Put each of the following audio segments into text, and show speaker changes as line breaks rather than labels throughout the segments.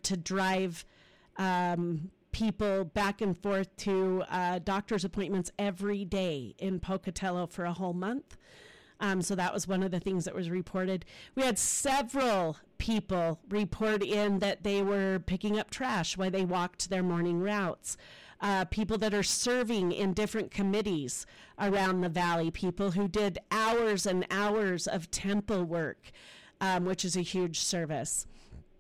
to drive people back and forth to doctor's appointments every day in Pocatello for a whole month. So that was one of the things that was reported. We had several people report in that they were picking up trash while they walked their morning routes. People that are serving in different committees around the valley, people who did hours and hours of temple work, which is a huge service.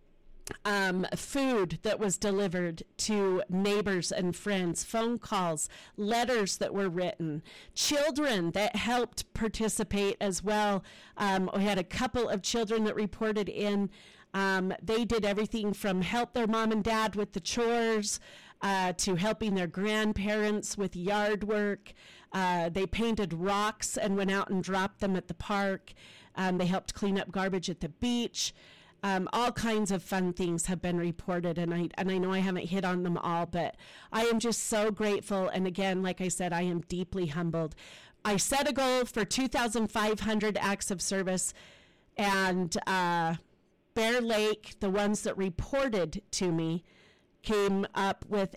Food that was delivered to neighbors and friends, phone calls, letters that were written, children that helped participate as well. We had a couple of children that reported in. They did everything from help their mom and dad with the chores to helping their grandparents with yard work. They painted rocks and went out and dropped them at the park. They helped clean up garbage at the beach. All kinds of fun things have been reported, and I know I haven't hit on them all, but I am just so grateful. And again, like I said, I am deeply humbled. I set a goal for 2,500 acts of service, and Bear Lake, the ones that reported to me, came up with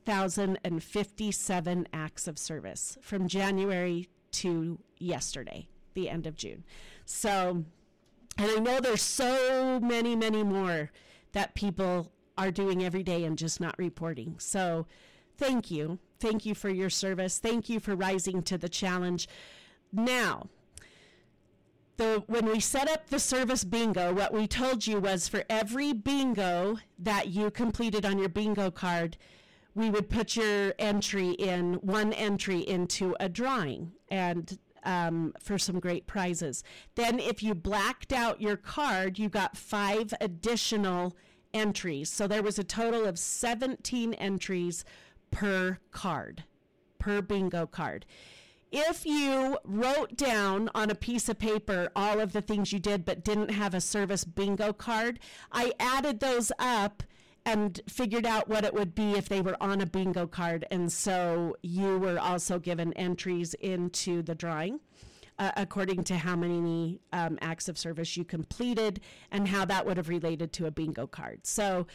8,057 acts of service from January to yesterday, the end of June. So, and I know there's so many, many more that people are doing every day and just not reporting. So thank you. Thank you for your service. Thank you for rising to the challenge. Now, when we set up the service bingo, what we told you was for every bingo that you completed on your bingo card, we would put your entry in, one entry into a drawing, and for some great prizes. Then if you blacked out your card, you got 5 additional entries. So there was a total of 17 entries per card, per bingo card. If you wrote down on a piece of paper all of the things you did but didn't have a service bingo card, I added those up and figured out what it would be if they were on a bingo card. And so you were also given entries into the drawing according to how many acts of service you completed and how that would have related to a bingo card. So,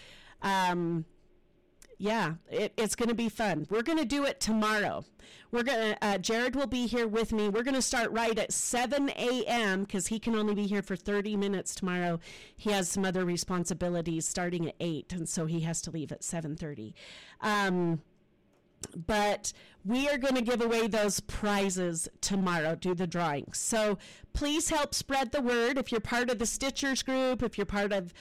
yeah, it's going to be fun. We're going to do it tomorrow. We're going to, Jared will be here with me. We're going to start right at 7 a.m. because he can only be here for 30 minutes tomorrow. He has some other responsibilities starting at 8, and so he has to leave at 7:30. But we are going to give away those prizes tomorrow, do the drawing. So please help spread the word. If you're part of the Stitchers group, if you're part of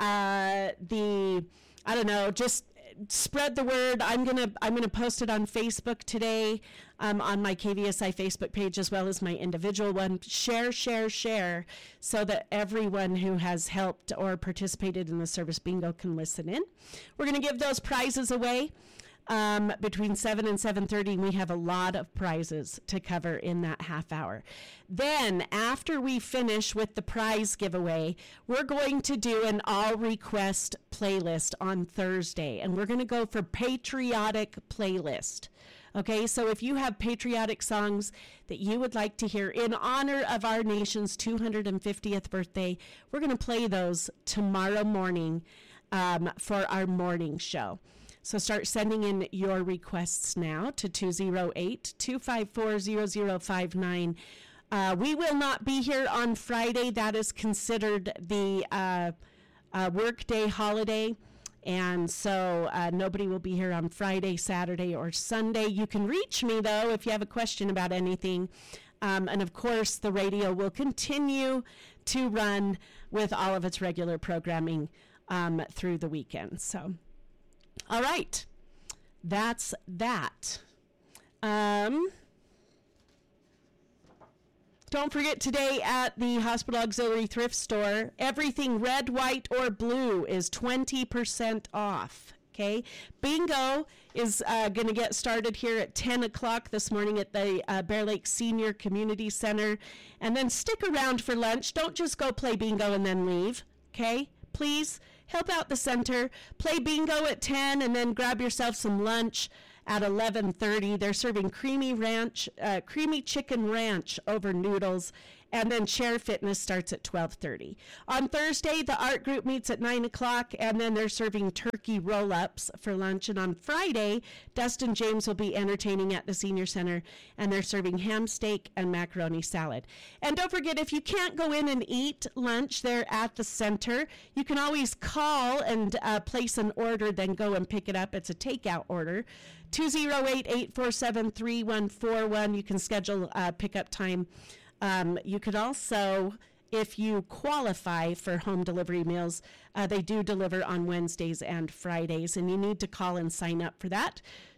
just spread the word. I'm gonna post it on Facebook today, on my KVSI Facebook page as well as my individual one. Share, so that everyone who has helped or participated in the service bingo can listen in. We're gonna give those prizes away between 7 and 7:30. We have a lot of prizes to cover in that half hour. Then after we finish with the prize giveaway, we're going to do an all request playlist on Thursday, and we're going to go for patriotic playlist. Okay, so if you have patriotic songs that you would like to hear in honor of our nation's 250th birthday, we're going to play those tomorrow morning for our morning show. So start sending in your requests now to 208-254-0059. We will not be here on Friday. That is considered the workday holiday. And so nobody will be here on Friday, Saturday, or Sunday. You can reach me, though, if you have a question about anything. And, of course, the radio will continue to run with all of its regular programming through the weekend. So, all right. That's that. Don't forget today at the Hospital Auxiliary Thrift Store, everything red, white, or blue is 20% off. Okay, bingo is going to get started here at 10 o'clock this morning at the Bear Lake Senior Community Center. And then stick around for lunch. Don't just go play bingo and then leave. Okay, please help out the center. Play bingo at 10 and then grab yourself some lunch at 11:30. They're serving creamy chicken ranch over noodles And then Chair Fitness starts at 12:30. On Thursday, the art group meets at 9 o'clock, and then they're serving turkey roll-ups for lunch. And on Friday, Dustin James will be entertaining at the Senior Center, and they're serving ham steak and macaroni salad. And don't forget, if you can't go in and eat lunch there at the center, you can always call and place an order, then go and pick it up. It's a takeout order. 208-847-3141. You can schedule pickup time. You could also, if you qualify for home delivery meals, they do deliver on Wednesdays and Fridays, and you need to call and sign up for that.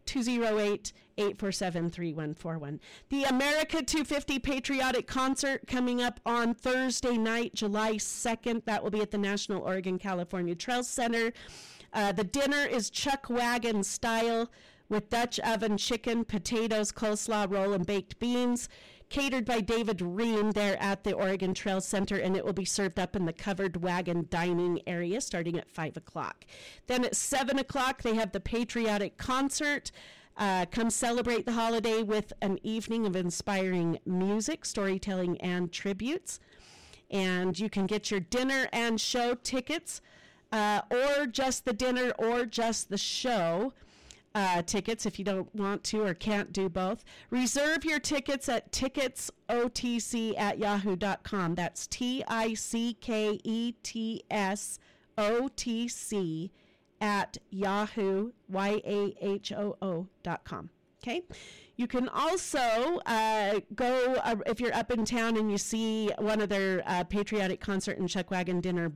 208-847-3141. The America 250 Patriotic Concert coming up on Thursday night, July 2nd. That will be at the National Oregon California Trail Center. The dinner is Chuck Wagon style with Dutch oven chicken, potatoes, coleslaw, roll, and baked beans. Catered by David Ream there at the Oregon Trail Center, and it will be served up in the covered wagon dining area starting at 5 o'clock. Then at 7 o'clock, they have the Patriotic Concert. Come celebrate the holiday with an evening of inspiring music, storytelling, and tributes. And you can get your dinner and show tickets, or just the dinner or just the show tickets if you don't want to or can't do both. Reserve your tickets at ticketsotc@yahoo.com. That's TICKETSOTC at yahoo.com. Okay. You can also go, if you're up in town and you see one of their Patriotic Concert and Chuck Wagon dinner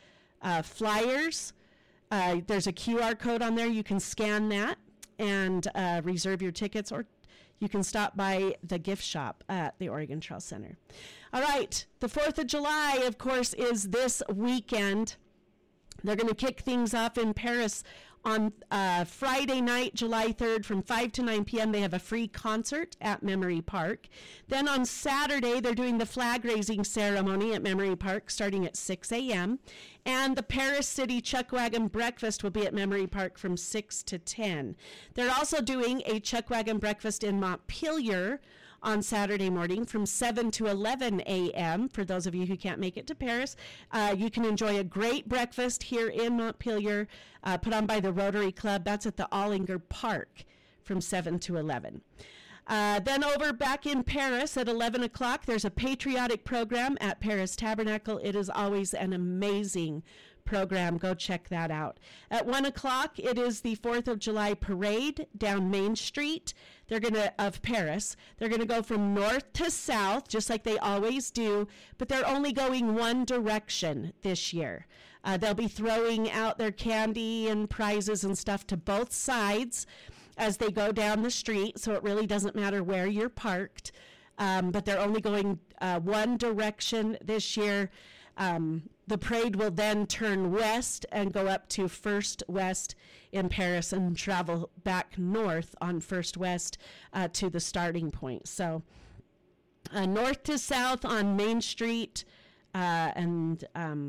flyers, there's a QR code on there. You can scan that and reserve your tickets, or you can stop by the gift shop at the Oregon Trail Center. All right, the 4th of July, of course, is this weekend. They're going to kick things off in Paris on Friday night, July 3rd, from 5 to 9 p.m. They have a free concert at Memory Park. Then on Saturday, they're doing the flag-raising ceremony at Memory Park starting at 6 a.m. And the Paris City Chuck Wagon Breakfast will be at Memory Park from 6 to 10. They're also doing a Chuck Wagon Breakfast in Montpelier on Saturday morning from 7 to 11 a.m. For those of you who can't make it to Paris, you can enjoy a great breakfast here in Montpelier, put on by the Rotary Club. That's at the Allinger Park from 7 to 11. Then over back in Paris at 11 o'clock, there's a patriotic program at Paris Tabernacle. It is always an amazing program. Go check that out. At 1 o'clock, it is the 4th of July parade down Main Street. Of Paris. They're going to go from north to south, just like they always do, but they're only going one direction this year. They'll be throwing out their candy and prizes and stuff to both sides as they go down the street, so it really doesn't matter where you're parked, but they're only going one direction this year. The parade will then turn west and go up to First West in Paris and travel back north on First West to the starting point. So north to south on Main Street, and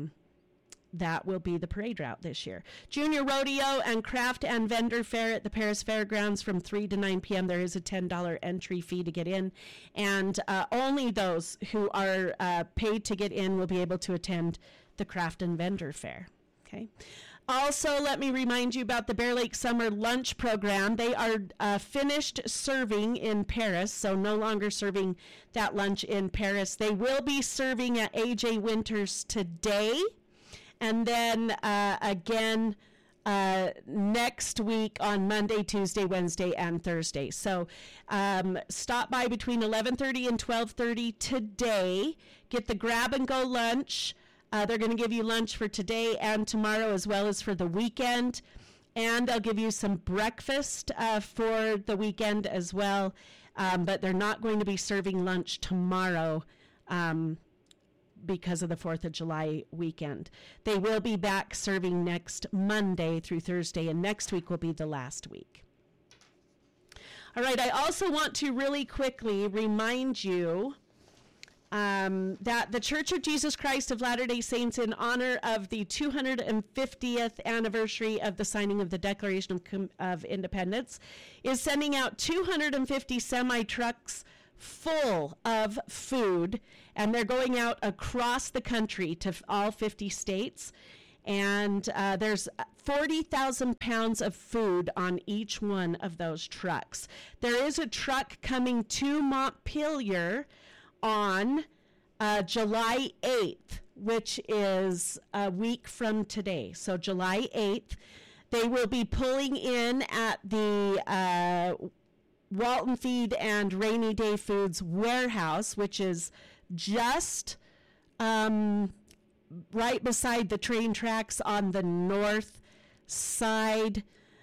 that will be the parade route this year. Junior Rodeo and Craft and Vendor Fair at the Paris Fairgrounds from 3 to 9 p.m. There is a $10 entry fee to get in, and only those who are paid to get in will be able to attend the Craft and Vendor Fair. Okay. Also, let me remind you about the Bear Lake Summer Lunch Program. They are finished serving in Paris, so no longer serving that lunch in Paris. They will be serving at AJ Winters today, and then again next week on Monday, Tuesday, Wednesday, and Thursday. So stop by between 11:30 and 12:30 today. Get the grab-and-go lunch. They're going to give you lunch for today and tomorrow, as well as for the weekend. And they'll give you some breakfast for the weekend as well. But they're not going to be serving lunch tomorrow because of the 4th of July weekend. They will be back serving next Monday through Thursday, and next week will be the last week. All right, I also want to really quickly remind you that the Church of Jesus Christ of Latter-day Saints, in honor of the 250th anniversary of the signing of the Declaration of Independence, is sending out 250 semi-trucks full of food, and they're going out across the country to all 50 states. And there's 40,000 pounds of food on each one of those trucks. There is a truck coming to Montpelier on July 8th, which is a week from today. So July 8th, they will be pulling in at the Walton Feed and Rainy Day Foods warehouse, which is just right beside the train tracks on the north side,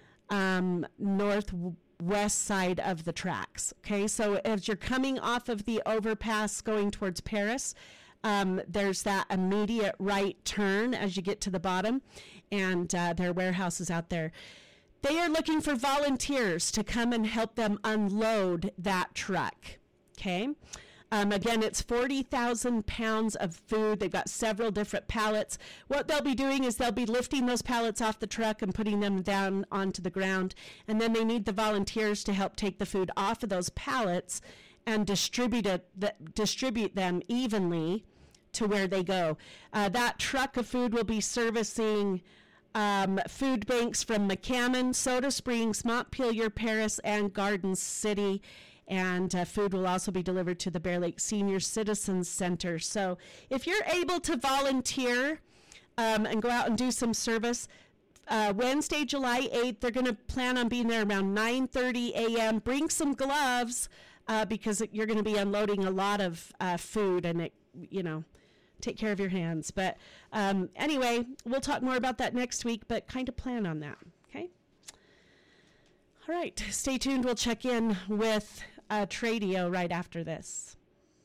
northwest side of the tracks. Okay, so as you're coming off of the overpass going towards Paris, there's that immediate right turn as you get to the bottom, and their warehouse is out there. They are looking for volunteers to come and help them unload that truck. Okay. Again, it's 40,000 pounds of food. They've got several different pallets. What they'll be doing is they'll be lifting those pallets off the truck and putting them down onto the ground. And then they need the volunteers to help take the food off of those pallets and distribute them evenly to where they go. That truck of food will be servicing food banks from McCammon, Soda Springs, Montpelier, Paris, and Garden City. And food will also be delivered to the Bear Lake Senior Citizens Center. So if you're able to volunteer and go out and do some service, Wednesday, July 8th, they're going to plan on being there around 9:30 a.m. Bring some gloves because you're going to be unloading a lot of food, and take care of your hands. But anyway, we'll talk more about that next week, but kind of plan on that, okay? All right, stay tuned. We'll check in with Tradio right after this.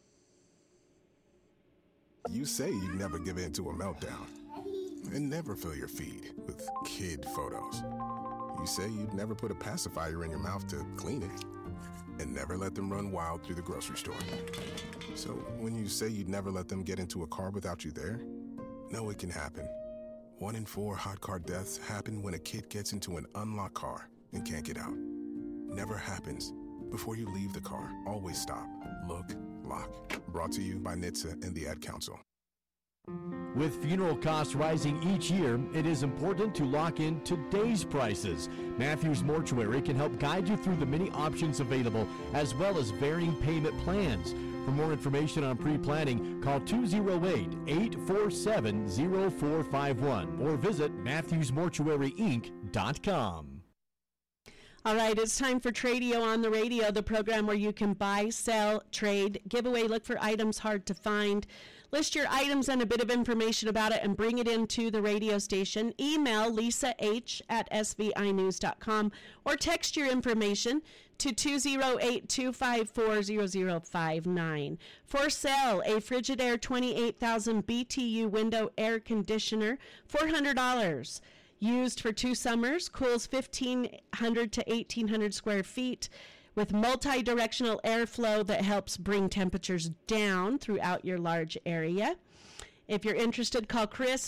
You say you'd never give in to a meltdown and never fill your feed with kid photos. You say you'd never put a pacifier in your mouth to clean it and never let them run wild through the grocery store. So when you say you'd never let them get into a car without you there, no, it can happen. 1 in 4 hot car deaths happen when a kid gets into an unlocked car and can't get out. Never happens. Before you leave the car, always stop, look, lock. Brought to you by NHTSA and the Ad Council.
With funeral costs rising each year, it is important to lock in today's prices. Matthews Mortuary can help guide you through the many options available, as well as varying payment plans. For more information on pre-planning, call 208-847-0451 or visit MatthewsMortuaryInc.com.
All right, it's time for Tradio on the Radio, the program where you can buy, sell, trade, give away, look for items hard to find. List your items and a bit of information about it and bring it into the radio station. Email Lisa H at svinews.com or text your information to 208-254-0059. For sale, a Frigidaire 28,000 BTU window air conditioner, $400. Used for 2 summers, cools 1,500 to 1,800 square feet with multi-directional airflow that helps bring temperatures down throughout your large area. If you're interested, call Chris,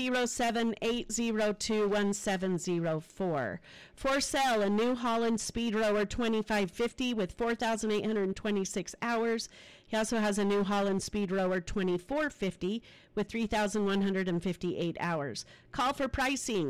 907-802-1704. For sale, a New Holland Speed Rower 2550 with 4,826 hours. He also has a New Holland Speed Rower 2450 with 3,158 hours. Call for pricing,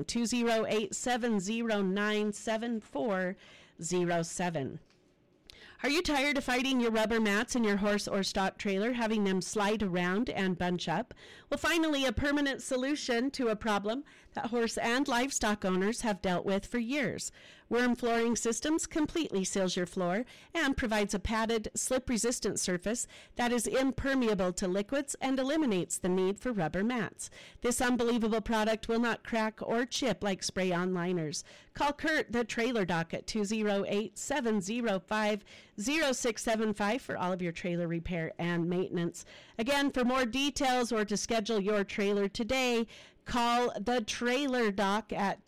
208-709-7407. Are you tired of fighting your rubber mats in your horse or stock trailer, having them slide around and bunch up? Well, finally, a permanent solution to a problem that horse and livestock owners have dealt with for years. Worm Flooring Systems completely seals your floor and provides a padded, slip-resistant surface that is impermeable to liquids and eliminates the need for rubber mats. This unbelievable product will not crack or chip like spray-on liners. Call Kurt, the Trailer Doc, at 208-705-0675 for all of your trailer repair and maintenance. Again, for more details or to schedule your trailer today, call the Trailer Doc at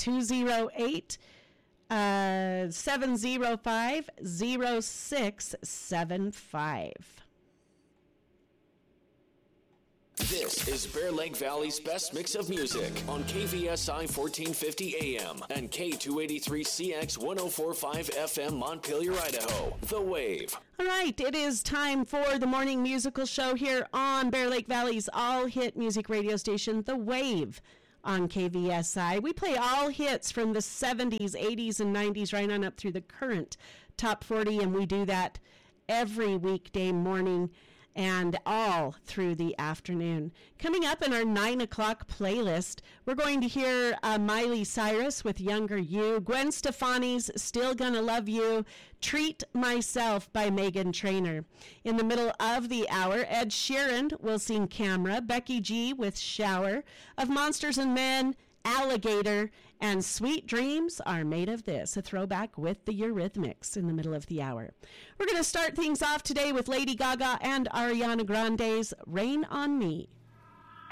208-705-0675.
This is Bear Lake Valley's best mix of music on KVSI 1450 AM and K283CX 1045 FM Montpelier, Idaho. The Wave.
All right, it is time for the morning musical show here on Bear Lake Valley's all-hit music radio station, The Wave, on KVSI. We play all hits from the 70s, 80s, and 90s right on up through the current top 40, and we do that every weekday morning and all through the afternoon. Coming up in our 9 o'clock playlist, we're going to hear Miley Cyrus with Younger You, Gwen Stefani's Still Gonna Love You, Treat Myself by Meghan Trainor. In the middle of the hour, Ed Sheeran will sing Camera, Becky G with Shower, Of Monsters and Men, Alligator, and Sweet Dreams Are Made of This, a throwback with the Eurythmics in the middle of the hour. We're going to start things off today with Lady Gaga and Ariana Grande's Rain on Me.